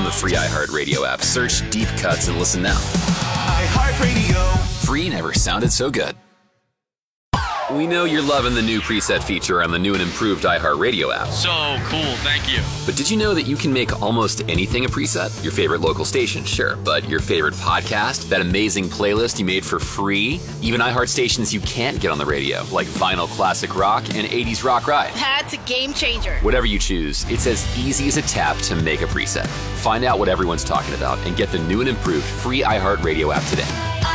the free iHeartRadio app. Search Deep Cuts and listen now. iHeartRadio. Free never sounded so good. We know you're loving the new preset feature on the new and improved iHeartRadio app. So cool, thank you. But did you know that you can make almost anything a preset? Your favorite local station, sure, but your favorite podcast, that amazing playlist you made for free, even iHeart stations you can't get on the radio, like Vinyl Classic Rock and 80s Rock Ride. That's a game changer. Whatever you choose, it's as easy as a tap to make a preset. Find out what everyone's talking about and get the new and improved free iHeartRadio app today.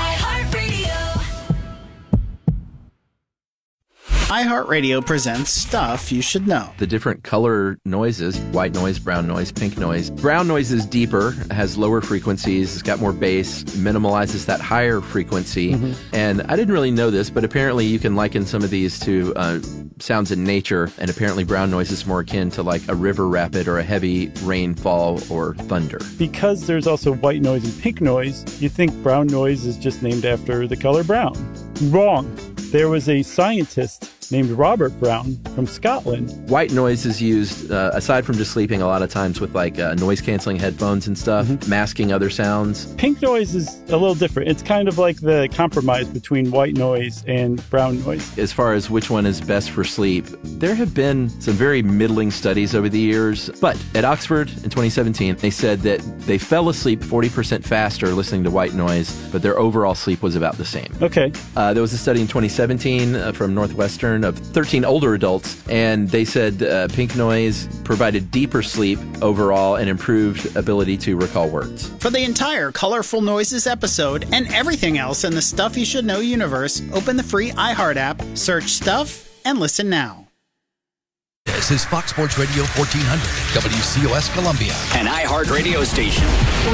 iHeartRadio presents Stuff You Should Know. The different color noises, white noise, brown noise, pink noise. Brown noise is deeper, has lower frequencies, it's got more bass, minimalizes that higher frequency. And I didn't really know this, but apparently you can liken some of these to sounds in nature, and apparently brown noise is more akin to like a river rapid or a heavy rainfall or thunder. Because there's also white noise and pink noise, you think brown noise is just named after the color brown. Wrong. There was a scientist named Robert Brown from Scotland. White noise is used, aside from just sleeping, a lot of times with like noise-canceling headphones and stuff, masking other sounds. Pink noise is a little different. It's kind of like the compromise between white noise and brown noise. As far as which one is best for sleep, there have been some very middling studies over the years. But at Oxford in 2017, they said that they fell asleep 40% faster listening to white noise, but their overall sleep was about the same. Okay. There was a study in 2017 from Northwestern of 13 older adults, and they said pink noise provided deeper sleep overall and improved ability to recall words. For the entire Colorful Noises episode and everything else in the Stuff You Should Know universe, open the free iHeart app, search Stuff, and listen now. This is Fox Sports Radio 1400, WCOS Columbia. An iHeart radio station.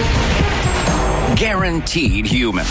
Guaranteed human.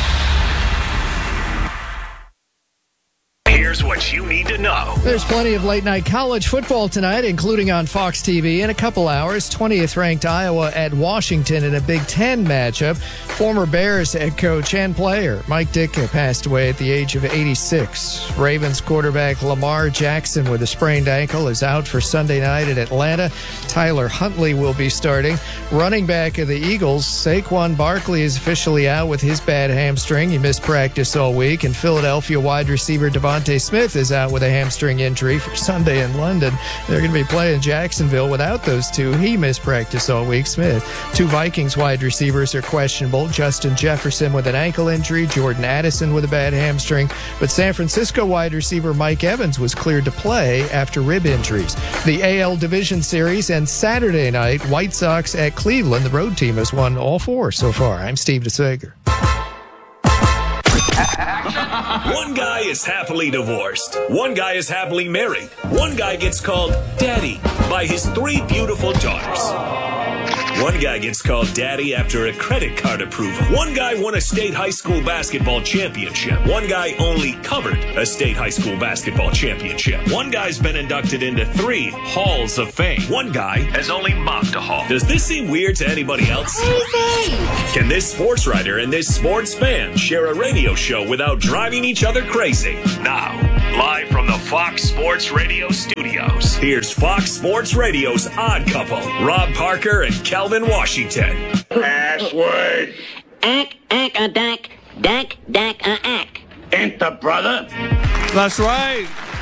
Here's what you need to know. There's plenty of late-night college football tonight, including on Fox TV. In a couple hours, 20th-ranked Iowa at Washington in a Big Ten matchup. Former Bears head coach and player Mike Ditka passed away at the age of 86. Ravens quarterback Lamar Jackson with a sprained ankle is out for Sunday night at Atlanta. Tyler Huntley will be starting. Running back of the Eagles, Saquon Barkley is officially out with his bad hamstring. He missed practice all week. And Philadelphia wide receiver Devontae Smith is out with a hamstring injury for Sunday in London. They're going to be playing Jacksonville without those two. He missed practice all week, Smith. Two Vikings wide receivers are questionable. Justin Jefferson with an ankle injury, Jordan Addison with a bad hamstring. But San Francisco wide receiver Mike Evans was cleared to play after rib injuries. The AL Division Series and Saturday night, White Sox at Cleveland. The road team has won all four so far. I'm Steve DeSager. One guy is happily divorced. One guy is happily married. One guy gets called Daddy by his 3 beautiful daughters. One guy gets called Daddy after a credit card approval. One guy won a state high school basketball championship. One guy only covered a state high school basketball championship. One guy's been inducted into 3 halls of fame. One guy has only mopped a hall. Does this seem weird to anybody else? Can this sports writer and this sports fan share a radio show without driving each other crazy? Now, live from the Fox Sports Radio studios, here's Fox Sports Radio's Odd Couple, Rob Parker and Kelvin Washington. Password. Ack, a dack, dack, a ack. Enter, brother. That's right.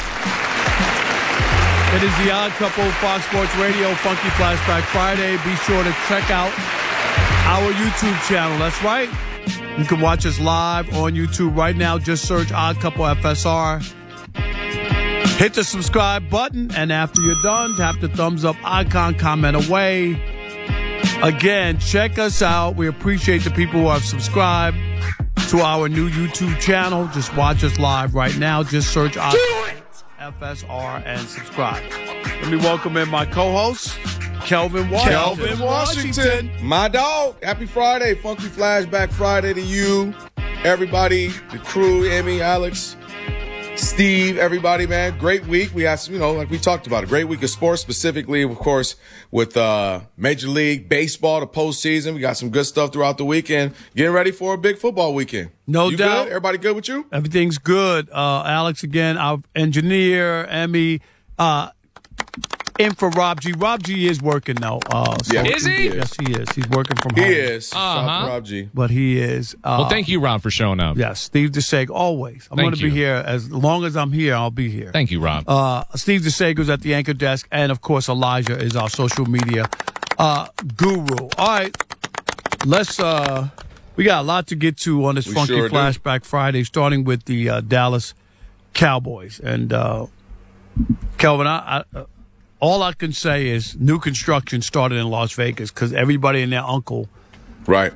It is the Odd Couple, Fox Sports Radio, Funky Flashback Friday. Be sure to check out our YouTube channel. That's right. You can watch us live on YouTube right now. Just search Odd Couple FSR. Hit the subscribe button, and after you're done, tap the thumbs up icon, comment away. Again, check us out. We appreciate the people who have subscribed to our new YouTube channel. Just watch us live right now. Just search Odd FSR and subscribe. Let me welcome in my co-host, Kelvin Washington. Kelvin Washington. My dog. Happy Friday. Funky Flashback Friday to you, everybody, the crew, Emmy, Alex, Steve, everybody, man. Great week. We have, like we talked about, a great week of sports, specifically, of course, with Major League Baseball, the postseason. We got some good stuff throughout the weekend. Getting ready for a big football weekend. No you doubt. Good? Everybody good with you? Everything's good. Alex, again, our engineer, Emmy. in for Rob G. Rob G is working now. Is he? Yes, he is. He's working from home. He is. Rob G. But he is. Well, thank you, Rob, for showing up. Yes, Steve DeSager, always. I'm going to be here. As long as I'm here, I'll be here. Thank you, Rob. Steve DeSager's at the anchor desk. And, of course, Elijah is our social media guru. All right. Let's we got a lot to get to on this Funky Flashback Friday, starting with the Dallas Cowboys. And Kelvin, all I can say is new construction started in Las Vegas because everybody and their uncle right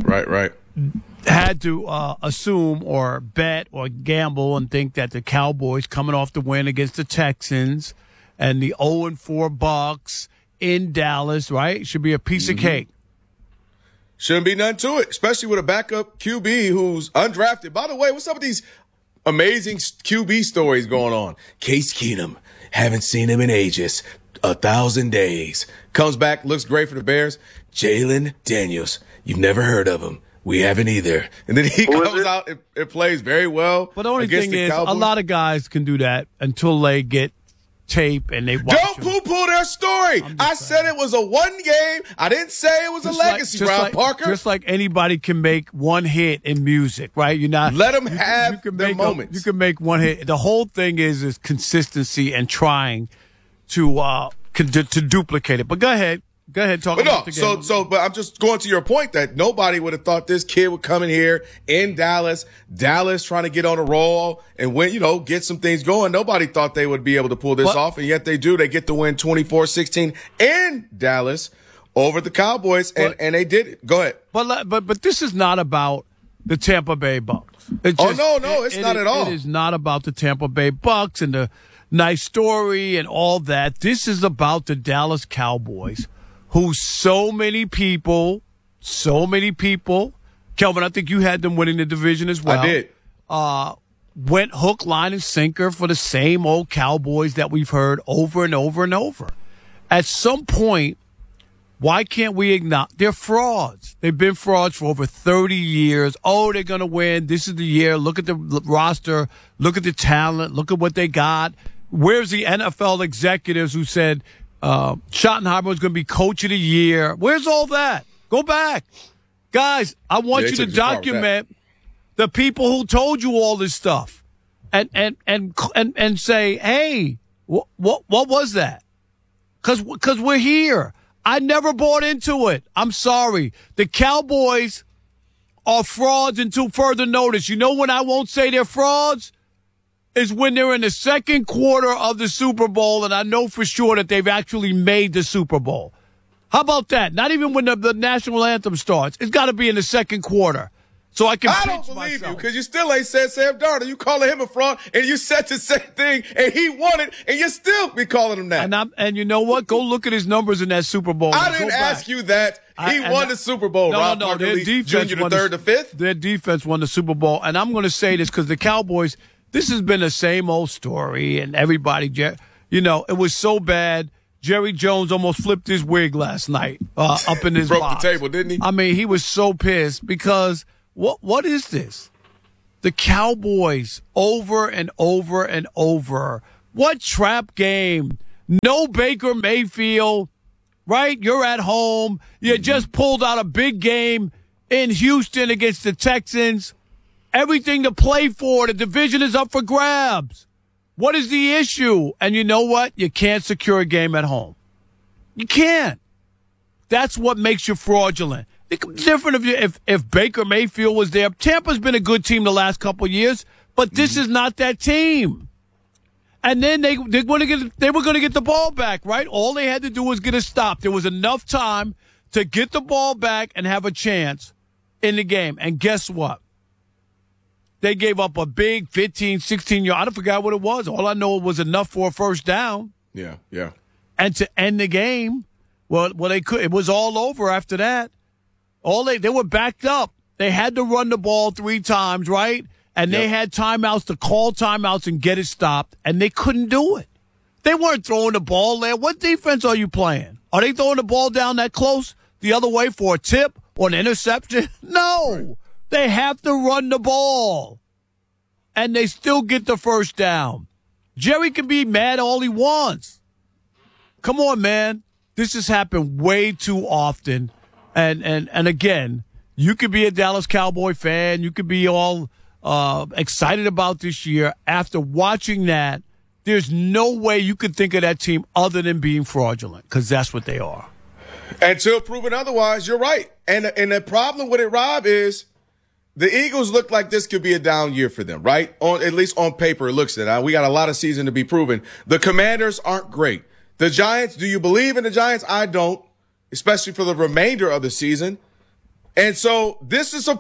had to assume or bet or gamble and think that the Cowboys coming off the win against the Texans and the 0-4 Bucks in Dallas, right, should be a piece of cake. Shouldn't be nothing to it, especially with a backup QB who's undrafted. By the way, what's up with these amazing QB stories going on? Case Keenum, haven't seen him in ages, 1,000 days. Comes back, looks great for the Bears. Jalen Daniels, you've never heard of him. We haven't either. And then he comes out and plays very well. But the only thing is, Cowboys. A lot of guys can do that until they get tape and they watch. Don't poo-poo their story. I said it was a one game. I didn't say it was a legacy, Rob Parker. Just like anybody can make one hit in music, right? You're not. Let them have their moments. You can make one hit. The whole thing is consistency and trying to duplicate it. But go ahead. Go ahead, talk about the game. But I'm just going to your point that nobody would have thought this kid would come in here in Dallas trying to get on a roll and win, get some things going. Nobody thought they would be able to pull this off, and yet they do. They get to win 24-16 in Dallas over the Cowboys, and they did it. Go ahead. But this is not about the Tampa Bay Bucks. It's not at all. It is not about the Tampa Bay Bucks and the nice story and all that. This is about the Dallas Cowboys, who so many people, Kelvin, I think you had them winning the division as well. I did. Went hook, line, and sinker for the same old Cowboys that we've heard over and over and over. At some point, why can't we acknowledge they're frauds? They've been frauds for over 30 years. Oh, they're going to win. This is the year. Look at the roster. Look at the talent. Look at what they got. Where's the NFL executives who said Schottenheimer was going to be coach of the year? Where's all that? Go back. Guys, I want you to document the people who told you all this stuff and say, hey, what was that? Because we're here. I never bought into it. I'm sorry. The Cowboys are frauds until further notice. You know when I won't say they're frauds? Is when they're in the second quarter of the Super Bowl, and I know for sure that they've actually made the Super Bowl. How about that? Not even when the national anthem starts. It's got to be in the second quarter. So I don't believe you, because you still ain't said Sam Darnold. You calling him a fraud, and you said the same thing, and he won it, and you still be calling him that. And you know what? Go look at his numbers in that Super Bowl. I didn't ask you that. He won the Super Bowl. No, their defense Jr. the third, the fifth. Their defense won the Super Bowl, and I'm going to say this because the Cowboys. This has been the same old story, and everybody, it was so bad. Jerry Jones almost flipped his wig last night up in his broke box. the table, didn't he? I mean, he was so pissed because what is this? The Cowboys over and over and over. What trap game? No Baker Mayfield, right? You're at home. You just pulled out a big game in Houston against the Texans. Everything to play for. The division is up for grabs. What is the issue? And you know what? You can't secure a game at home. You can't. That's what makes you fraudulent. It's different if Baker Mayfield was there. Tampa's been a good team the last couple of years, but this is not that team. And then they were going to get the ball back, right? All they had to do was get a stop. There was enough time to get the ball back and have a chance in the game. And guess what? They gave up a big 15, 16 yard. I forgot what it was. All I know it was enough for a first down. Yeah. And to end the game, well, they could. It was all over after that. They were backed up. They had to run the ball 3 times, right? And they had timeouts to call timeouts and get it stopped, and they couldn't do it. They weren't throwing the ball there. What defense are you playing? Are they throwing the ball down that close the other way for a tip or an interception? No. Right. They have to run the ball, and they still get the first down. Jerry can be mad all he wants. Come on, man. This has happened way too often. And again, you could be a Dallas Cowboy fan. You could be all excited about this year. After watching that, there's no way you could think of that team other than being fraudulent, because that's what they are. Until proven otherwise, you're right. And the problem with it, Rob, is the Eagles look like this could be a down year for them, right? At least on paper, it looks that. We got a lot of season to be proven. The Commanders aren't great. The Giants, do you believe in the Giants? I don't, especially for the remainder of the season. And so this is the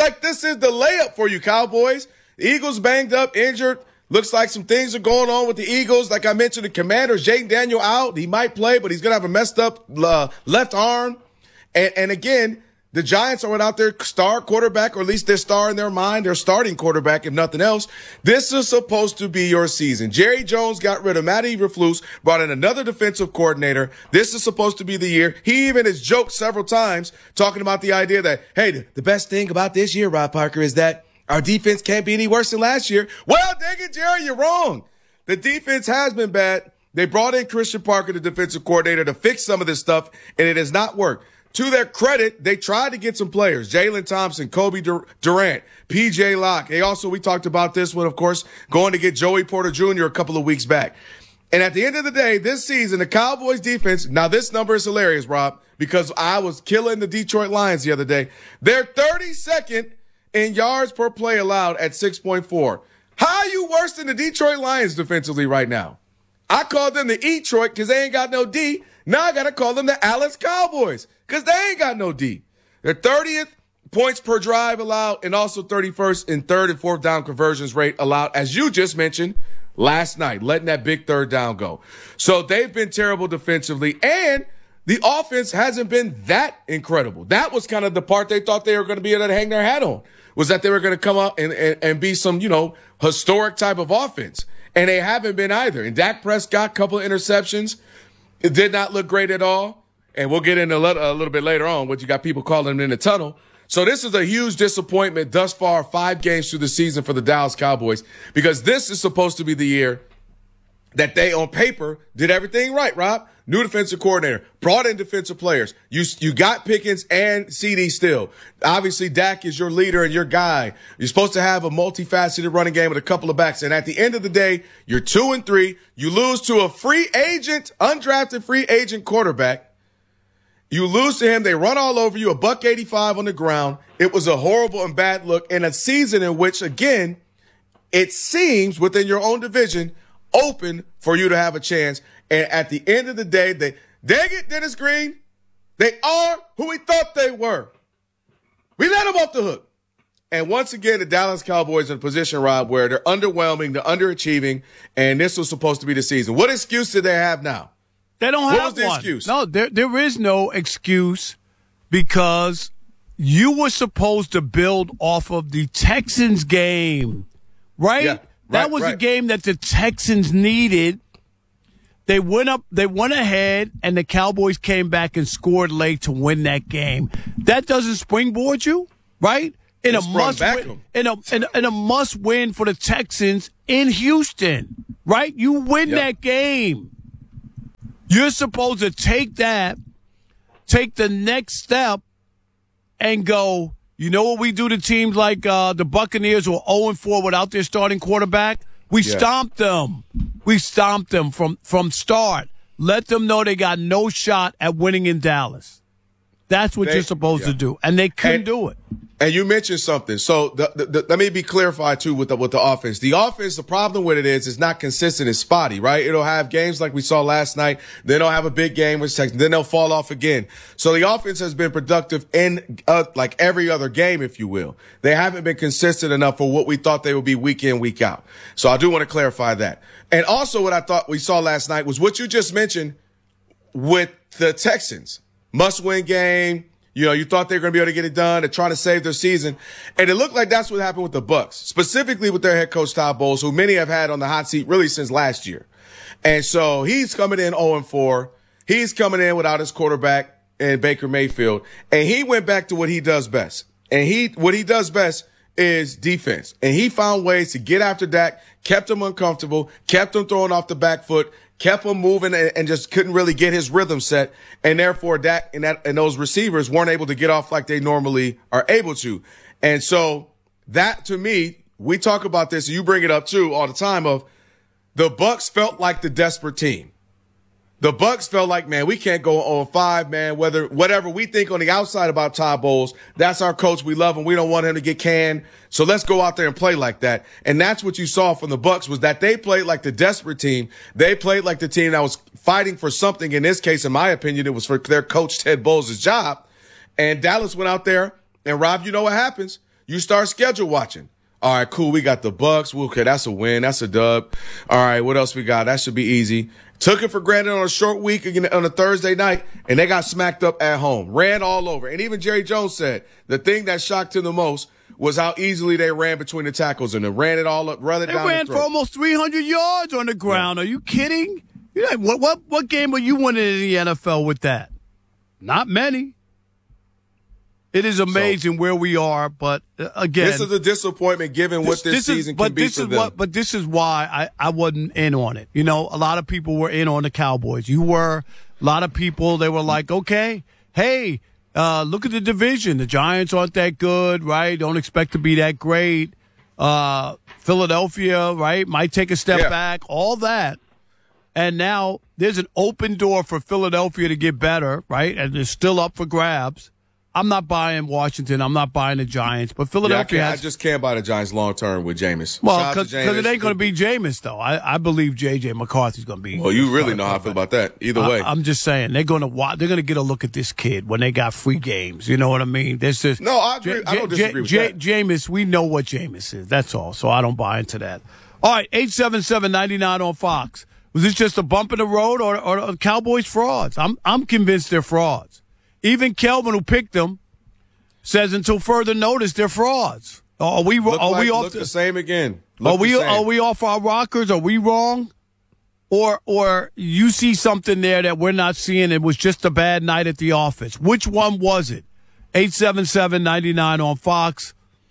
layup for you, Cowboys. The Eagles banged up, injured. Looks like some things are going on with the Eagles. Like I mentioned, the Commanders, Jaden Daniel out. He might play, but he's going to have a messed up left arm. And again, the Giants are without their star quarterback, or at least their star in their mind, their starting quarterback, if nothing else. This is supposed to be your season. Jerry Jones got rid of Matty Eberflus, brought in another defensive coordinator. This is supposed to be the year. He even has joked several times talking about the idea that, hey, the best thing about this year, Rob Parker, is that our defense can't be any worse than last year. Well, dang it, Jerry, you're wrong. The defense has been bad. They brought in Christian Parker, the defensive coordinator, to fix some of this stuff, and it has not worked. To their credit, they tried to get some players. Jalen Thompson, Kobe Durant, P.J. Locke. We talked about this one, of course, going to get Joey Porter Jr. a couple of weeks back. And at the end of the day, this season, the Cowboys defense, now this number is hilarious, Rob, because I was killing the Detroit Lions the other day. They're 32nd in yards per play allowed at 6.4. How are you worse than the Detroit Lions defensively right now? I called them the E-Troit because they ain't got no D. Now I got to call them the Dallas Cowboys because they ain't got no D. They're 30th points per drive allowed and also 31st in third and fourth down conversions rate allowed, as you just mentioned last night, letting that big third down go. So they've been terrible defensively, and the offense hasn't been that incredible. That was kind of the part they thought they were going to be able to hang their hat on, was that they were going to come up and be some, historic type of offense. And they haven't been either. And Dak Prescott, couple of interceptions. It did not look great at all. And we'll get into a little bit later on what you got people calling them in the tunnel. So this is a huge disappointment thus far, 5 games through the season for the Dallas Cowboys, because this is supposed to be the year that they, on paper, did everything right, Rob. New defensive coordinator, brought in defensive players. You got Pickens and CD still. Obviously, Dak is your leader and your guy. You're supposed to have a multifaceted running game with a couple of backs. And at the end of the day, you're 2-3. You lose to a free agent, undrafted free agent quarterback. You lose to him. They run all over you, $185 on the ground. It was a horrible and bad look in a season in which, again, it seems within your own division open for you to have a chance. And at the end of the day, dang it, Dennis Green, they are who we thought they were. We let them off the hook. And once again, the Dallas Cowboys in a position, Rob, where they're underwhelming, they're underachieving, and this was supposed to be the season. What excuse do they have now? They don't have one. What was the excuse? No, there is no excuse, because you were supposed to build off of the Texans game, right? Yeah, that was a game that the Texans needed. They went ahead, and the Cowboys came back and scored late to win that game. That doesn't springboard you, right? In a must win for the Texans in Houston, right? You win that game. You're supposed to take the next step and go, you know what we do to teams like the Buccaneers, who are 0-4 without their starting quarterback? We stomped them. We stomped them from start. Let them know they got no shot at winning in Dallas. That's what you're supposed to do. And they couldn't do it. And you mentioned something. So let me be clarified, too, with the offense. The offense, the problem with it is it's not consistent. It's spotty, right? It'll have games like we saw last night. Then they'll have a big game with Texans. Then they'll fall off again. So the offense has been productive in like every other game, if you will. They haven't been consistent enough for what we thought they would be week in, week out. So I do want to clarify that. And also what I thought we saw last night was what you just mentioned with the Texans. Must-win game. You thought they were going to be able to get it done. They're trying to save their season. And it looked like that's what happened with the Bucs, specifically with their head coach, Todd Bowles, who many have had on the hot seat really since last year. And so he's coming in 0-4. He's coming in without his quarterback and Baker Mayfield. And he went back to what he does best. And what he does best is defense. And he found ways to get after Dak, kept him uncomfortable, kept him throwing off the back foot, kept him moving and just couldn't really get his rhythm set. And therefore Dak and those receivers weren't able to get off like they normally are able to. And so that, to me, we talk about this, and you bring it up too all the time, of the Bucs felt like the desperate team. The Bucs felt like, man, we can't go 0-5, man. Whatever we think on the outside about Todd Bowles, that's our coach. We love him. We don't want him to get canned. So let's go out there and play like that. And that's what you saw from the Bucs, was that they played like the desperate team. They played like the team that was fighting for something. In this case, in my opinion, it was for their coach, Ted Bowles' job. And Dallas went out there, and Rob, you know what happens. You start schedule watching. All right, cool. We got the Bucs. Okay, that's a win. That's a dub. All right, what else we got? That should be easy. Took it for granted on a short week on a Thursday night, and they got smacked up at home. Ran all over. And even Jerry Jones said the thing that shocked him the most was how easily they ran between the tackles, and they ran it all up, run it down the throat. They ran for almost 300 yards on the ground. Yeah. Are you kidding? What game are you winning in the NFL with that? Not many. It is amazing where we are, but again, this is a disappointment given what this season can be for them. But this is why I wasn't in on it. You know, a lot of people were in on the Cowboys. You were. A lot of people, they were like, okay, hey, look at the division. The Giants aren't that good, right? Don't expect to be that great. Philadelphia, right, might take a step back. All that. And now there's an open door for Philadelphia to get better, right? And they're still up for grabs. I'm not buying Washington. I'm not buying the Giants. But Philadelphia I just can't buy the Giants long term with Jameis. Well, because it ain't going to be Jameis, though. I believe J.J. McCarthy's going to be. Well, you really know how I feel about that. Either way. I'm just saying, they're going to get a look at this kid when they got free games. You know what I mean? There's just, no, I agree. I don't disagree with that. Jameis, we know what Jameis is. That's all. So I don't buy into that. All right, 877-99 on Fox. Was this just a bump in the road or Cowboys frauds? I'm convinced they're frauds. Even Kelvin, who picked them, says until further notice they're frauds. Are we off the same again? Are we off our rockers? Are we wrong? Or you see something there that we're not seeing? It was just a bad night at the office. Which one was it? 877-99 on Fox.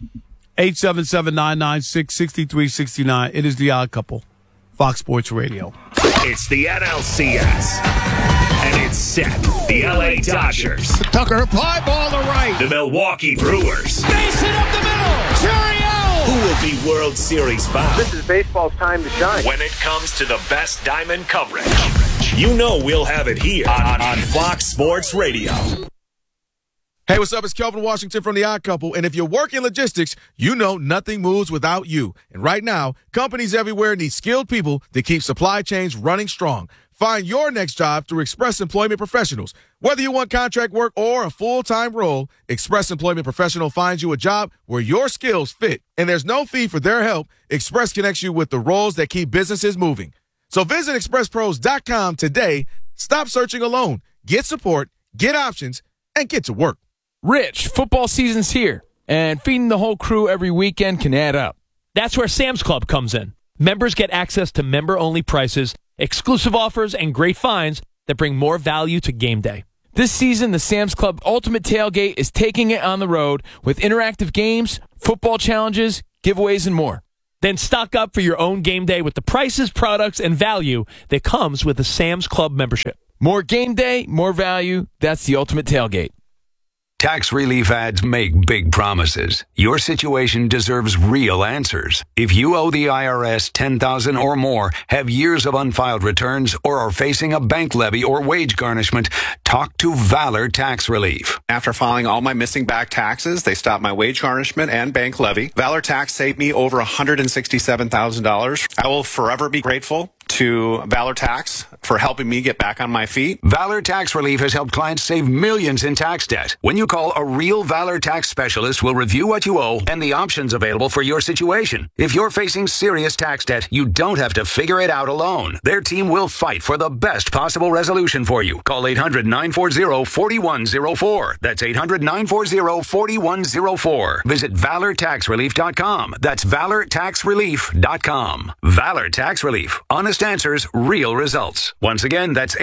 877-996-6369. It is The Odd Couple. Fox Sports Radio. It's the NLCS. And it's set. The LA Dodgers. Tucker, fly ball to right. The Milwaukee Brewers. Base hit up the middle. Cheerio! Who will be World Series bound? This is baseball's time to shine. When it comes to the best diamond coverage, you know we'll have it here on Fox Sports Radio. Hey, what's up? It's Kelvin Washington from The Odd Couple. And if you work in logistics, you know nothing moves without you. And right now, companies everywhere need skilled people to keep supply chains running strong. Find your next job through Express Employment Professionals. Whether you want contract work or a full-time role, Express Employment Professional finds you a job where your skills fit. And there's no fee for their help. Express connects you with the roles that keep businesses moving. So visit expresspros.com today. Stop searching alone. Get support, get options, and get to work. Rich, football season's here, and feeding the whole crew every weekend can add up. That's where Sam's Club comes in. Members get access to member-only prices, exclusive offers, and great finds that bring more value to game day. This season, the Sam's Club Ultimate Tailgate is taking it on the road with interactive games, football challenges, giveaways, and more. Then stock up for your own game day with the prices, products, and value that comes with a Sam's Club membership. More game day, more value. That's the Ultimate Tailgate. Tax relief ads make big promises. Your situation deserves real answers. If you owe the IRS $10,000 or more, have years of unfiled returns, or are facing a bank levy or wage garnishment, talk to Valor Tax Relief. After filing all my missing back taxes, they stopped my wage garnishment and bank levy. Valor Tax saved me over $167,000. I will forever be grateful to Valor Tax for helping me get back on my feet. Valor Tax Relief has helped clients save millions in tax debt. When you call, a real Valor Tax specialist will review what you owe and the options available for your situation. If you're facing serious tax debt, you don't have to figure it out alone. Their team will fight for the best possible resolution for you. Call 800-940-4104. That's 800-940-4104. Visit ValorTaxRelief.com. That's ValorTaxRelief.com. Valor Tax Relief. Honest honest answers, real results. Once again, that's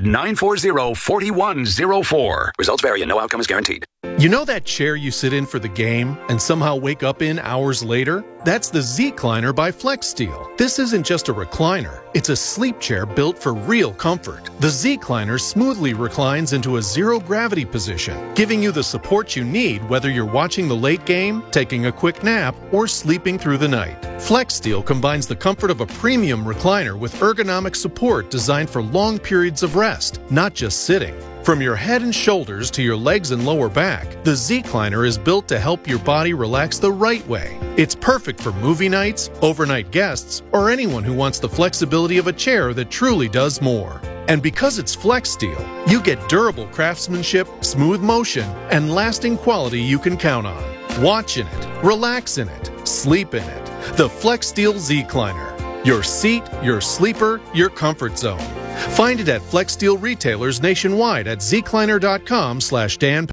800-940-4104. Results vary and no outcome is guaranteed. You know that chair you sit in for the game and somehow wake up in hours later? That's the Z-Cliner by FlexSteel. This isn't just a recliner. It's a sleep chair built for real comfort. The Z-Cliner smoothly reclines into a zero-gravity position, giving you the support you need whether you're watching the late game, taking a quick nap, or sleeping through the night. FlexSteel combines the comfort of a premium recliner with ergonomic support designed for long periods of rest, not just sitting. From your head and shoulders to your legs and lower back, the Z-Cliner is built to help your body relax the right way. It's perfect for movie nights, overnight guests, or anyone who wants the flexibility of a chair that truly does more. And because it's FlexSteel, you get durable craftsmanship, smooth motion, and lasting quality you can count on. Watch in it, relax in it, sleep in it. The FlexSteel Z-Cliner. Your seat, your sleeper, your comfort zone. Find it at FlexSteel retailers nationwide at zcliner.com/Dan.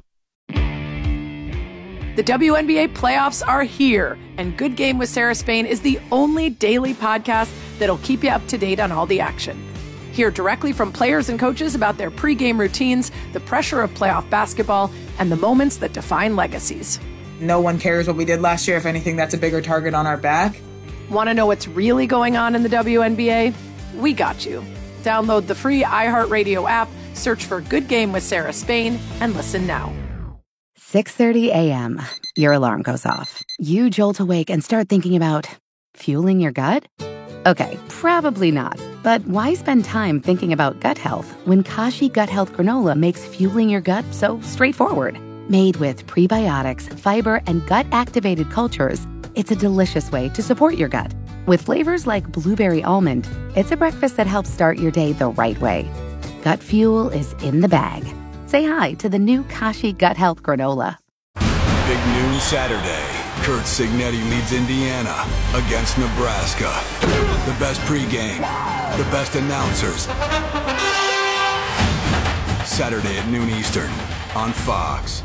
The WNBA playoffs are here, and Good Game with Sarah Spain is the only daily podcast that'll keep you up to date on all the action. Hear directly from players and coaches about their pregame routines, the pressure of playoff basketball, and the moments that define legacies. No one cares what we did last year. If anything, that's a bigger target on our back. Want to know what's really going on in the WNBA? We got you. Download the free iHeartRadio app, search for Good Game with Sarah Spain, and listen now. 6:30 a.m. Your alarm goes off. You jolt awake and start thinking about fueling your gut? Okay, probably not. But why spend time thinking about gut health when Kashi Gut Health Granola makes fueling your gut so straightforward? Made with prebiotics, fiber, and gut-activated cultures, it's a delicious way to support your gut. With flavors like blueberry almond, it's a breakfast that helps start your day the right way. Gut fuel is in the bag. Say hi to the new Kashi Gut Health Granola. Big noon Saturday. Kurt Signetti leads Indiana against Nebraska. The best pregame, the best announcers. Saturday at noon Eastern on Fox.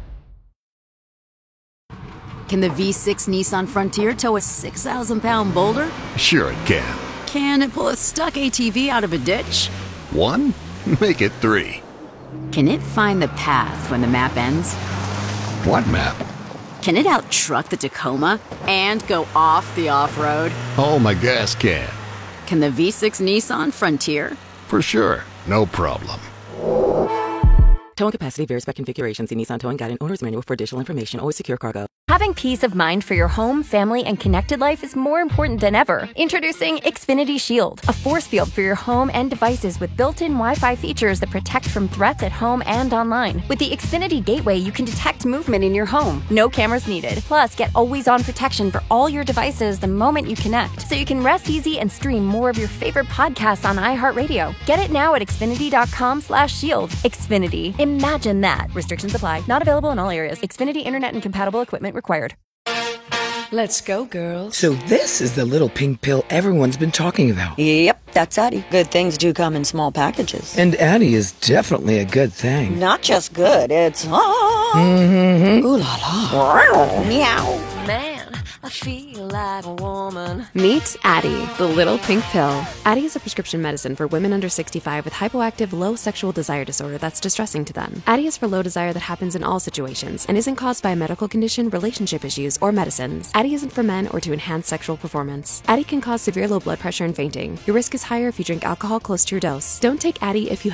Can the V6 Nissan Frontier tow a 6,000-pound boulder? Sure it can. Can it pull a stuck ATV out of a ditch? 1? Make it 3. Can it find the path when the map ends? What map? Can it out-truck the Tacoma and go off the off-road? Oh, my gas can. Can the V6 Nissan Frontier? For sure. No problem. Towing capacity varies by configuration. See Nissan Towing Guide and Owner's Manual for additional information. Always secure cargo. Having peace of mind for your home, family, and connected life is more important than ever. Introducing Xfinity Shield, a force field for your home and devices with built-in Wi-Fi features that protect from threats at home and online. With the Xfinity Gateway, you can detect movement in your home. No cameras needed. Plus, get always-on protection for all your devices the moment you connect, so you can rest easy and stream more of your favorite podcasts on iHeartRadio. Get it now at Xfinity.com/shield. Xfinity. Imagine that. Restrictions apply. Not available in all areas. Xfinity Internet and compatible equipment required. Let's go, girls. So this is the little pink pill everyone's been talking about. Yep, that's Addie. Good things do come in small packages. And Addie is definitely a good thing. Not just good, it's Mm-hmm. Ooh la la. Meow. Man, I feel like a woman. Meet Addie, the little pink pill. Addie is a prescription medicine for women under 65 with hypoactive low sexual desire disorder that's distressing to them. Addie is for low desire that happens in all situations and isn't caused by a medical condition, relationship issues, or medicines. Addie isn't for men or to enhance sexual performance. Addie can cause severe low blood pressure and fainting. Your risk is higher if you drink alcohol close to your dose. Don't take Addie if you